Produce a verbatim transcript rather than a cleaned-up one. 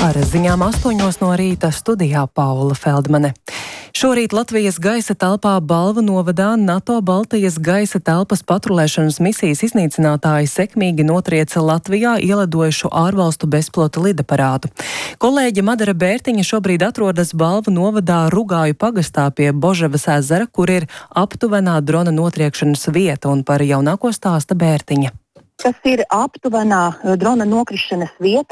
Ar ziņām astoņos no rīta studijā Paula Feldmane. Šorīt Latvijas gaisa telpā Balvu novadā NATO Baltijas gaisa telpas patrulēšanas misijas iznīcinātāji sekmīgi notrieca Latvijā ielidojušu ārvalstu bezpilota lidaparātu. Kolēģe Madara Bērtiņa šobrīd atrodas Balvu novadā Rugāju pagastā pie Božavas ezera, kur ir aptuvenā drona notriekšanas vieta, un par jaunāko stāsta Bērtiņa. Tas ir aptuvenā drona nokrišanas vieta